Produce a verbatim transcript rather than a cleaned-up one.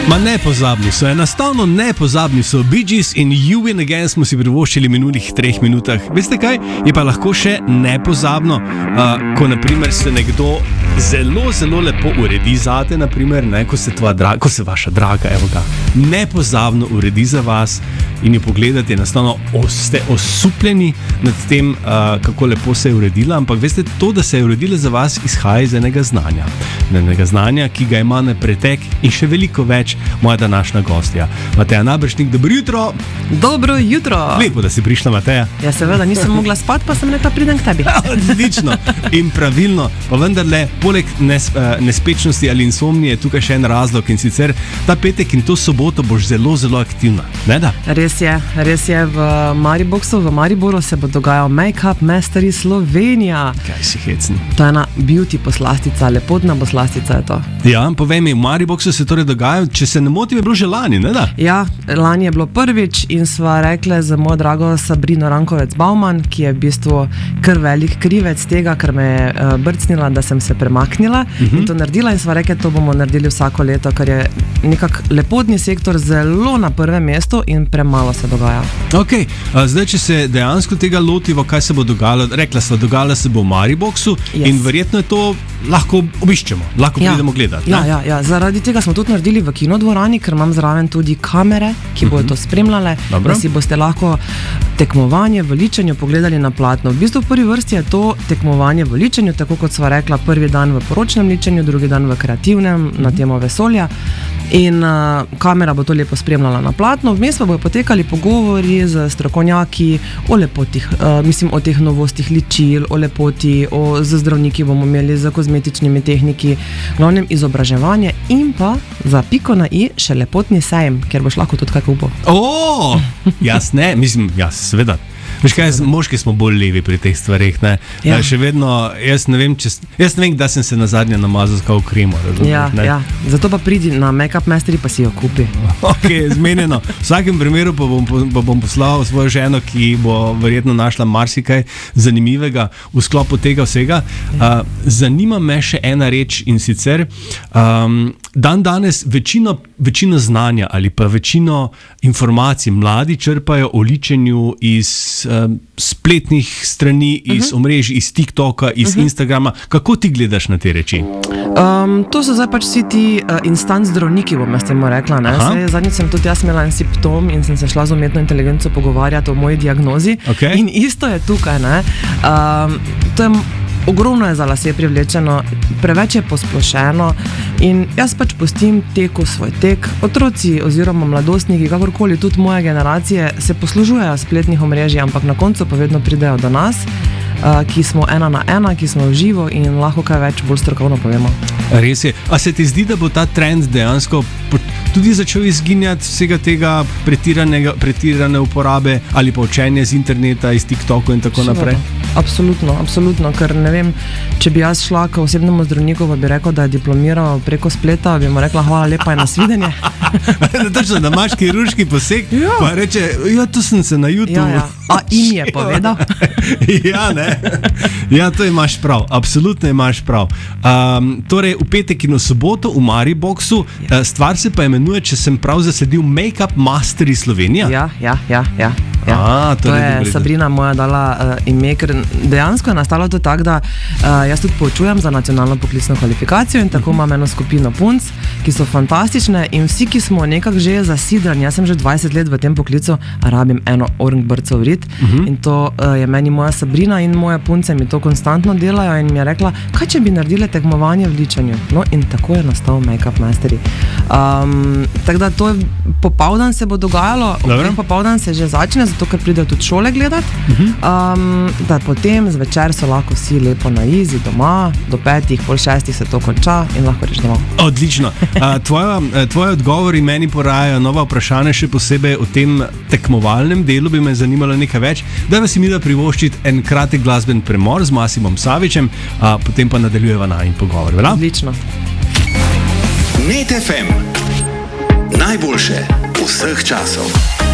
Ma nepozabni so, enostavno nepozabni so. Bee Gees in You Win Again smo si privoščili minulih treh minutah. Veste kaj? Je pa lahko še nepozabno, uh, ko naprimer se nekdo zelo, zelo lepo uredi zate, naprimer, ne, ko se tvoja draga, ko se vaša draga, evo ga, nepozabno uredi za vas in jo pogledate, enostavno ste osupljeni nad tem, uh, kako lepo se je uredila, ampak veste, to, da se je uredila za vas, izhaja iz enega znanja. Enega znanja, ki ga ima na pretek in še veliko več moja današnja gostja. Mateja Naberšnik, dobro jutro. Dobro jutro. Lepo, da si prišla, Mateja. Ja, seveda, nisem mogla spati, pa sem rekla, pridem k tebi. Odlično in pravilno, pa vendarle, poleg nes, uh, nespečnosti ali insomnije je tukaj še en razlog in sicer ta petek in to soboto boš zelo, zelo aktivna, ne da? Res je, res je, v Mariboxu, v Mariboru se bo dogajal Make-up Mastery Slovenija. Kaj si hecni? To je ena beauty poslastica, lepotna poslastica je to. Ja, povej mi, v Mariboxu se torej dogaja, če se ne motim, je bilo že lani, ne da? Ja, lani je bilo prvič in sva rekle za mojo drago Sabrino Rankovec-Bauman, ki je v bistvu kar velik krivec tega, ker me je uh, brcnila, da sem se premaknila uh-huh. in to naredila in sva rekle, to bomo naredili vsako leto, ker je nekak lepotni sektor zelo na prvem mestu in premalo se dogaja. Ok, a zdaj, če se dejansko tega lotivo, kaj se bo dogajalo, rekla sva, dogajala se bo v Mariboxu yes. in verjetno je to lahko obiščemo, lahko ja. pridemo gledati. Ja, ja, ja, zaradi tega smo tudi naredili v kinodvorani, ker imam zraven tudi kamere, ki bodo to spremljale, Dobro. Da si boste lahko tekmovanje v ličenju pogledali na platno. V bistvu v prvi vrsti je to tekmovanje v ličenju, tako kot sva rekla, prvi dan v poročnem ličenju, drugi dan v kreativnem, na temo vesolja. In uh, kamera bo to lepo spremljala na platno. Vmes pa bojo potekali pogovori z strokovnjaki o lepotih, uh, mislim o teh novostih ličil, o lepoti, o, z zdravniki bomo imeli, z kozmetičnimi tehniki, glavnem izobraževanje in pa za piko na i še lepotni sejem, kjer boš lahko tudi kaj kupil. O, jaz ne, mislim, jaz seveda. Veš kaj, moški smo bolj levi pri teh stvarih, ne? Ja. Še vedno, jaz ne vem, če, jaz ne vem, kdaj sem se nazadnje namazal s kao kremo, razumeš, ja, ne? Ja, zato pa pridi na Make-up Mastery, pa si jo kupi. Ok, zmenjeno. V vsakem primeru pa bom, pa bom poslal svojo ženo, ki bo verjetno našla marsikaj zanimivega v sklopu tega vsega. Uh, zanima me še ena reč in sicer, um, dan danes večino, večino znanja ali pa večino informacij mladi črpajo o ličenju iz um, spletnih strani, iz uh-huh. omrežij, iz TikToka, iz uh-huh. Instagrama. Kako ti gledaš na te reči? Um, to so zdaj pač vsi ti uh, instant zdravniki, bom jaz temu rekla. Zadnjič sem tudi jaz imela en simptom in sem se šla z umetno inteligenco pogovarjati o moji diagnozi. Okay. In isto je tukaj. Ne? Um, to je ogromno je za lase privlečeno, preveč je posplošeno in jaz pač pustim teku svoj tek. Otroci oziroma mladostniki, kakorkoli tudi moje generacije, se poslužujejo spletnih omrežij, ampak na koncu pa vedno pridejo do nas, uh, ki smo ena na ena, ki smo v živo in lahko kaj več bolj strokovno povemo. Res je. A se ti zdi, da bo ta trend dejansko tudi začel izginjati vsega tega pretirane uporabe ali pa učenje z interneta, iz TikToka in tako Seveda. naprej? Absolutno, absolutno, ker ne vem, če bi jaz šla k osebnemu zdravniku, pa bi rekel, da je diplomiral preko spleta, bi mu rekla, hvala lepa, je nasvidenje. Točno, da imaš kirurški poseg, ja. pa reče, ja, tu sem se na YouTube. Ja, ja. A im je povedal? Ja, ne. Ja, to imaš prav, absolutno imaš prav. Um, torej, v petek in v soboto v Mariboxu, ja. stvar se pa imenuje, če sem prav zasledil, Make-up Mastery Slovenija. Ja, ja, ja, ja. Ja. A, to je Sabrina moja dala uh, ime, ker dejansko je nastalo to tako, da uh, jaz tudi poučujem za nacionalno poklicno kvalifikacijo in tako imam eno skupino punc, ki so fantastične in vsi, ki smo nekako že zasidrani, jaz sem že dvajset let v tem poklicu, rabim eno Orenburgcev rit uh-huh. in to uh, je meni moja Sabrina in moje punce mi to konstantno delajo in mi je rekla, kaj če bi naredile tekmovanje v ličenju. No in tako je nastal Make-up Mastery. Um, tako da to je, popoldan se bo dogajalo, popoldan se že začne, zato ker pridejo tudi šole gledati, um, da potem zvečer so lahko vsi lepo na izi doma, do petih, pol šestih se to konča in lahko reš domov. Odlično. Tvoja, tvoje odgovori meni porajajo nova vprašanja, še posebej o tem tekmovalnem delu bi me zanimalo nekaj več. Dajva si mi da privoščiti en kratek glasben premor z Masimom Savičem, a potem pa nadaljujeva najin pogovor. Vela? Odlično. Net ef em. Najboljše vseh časov.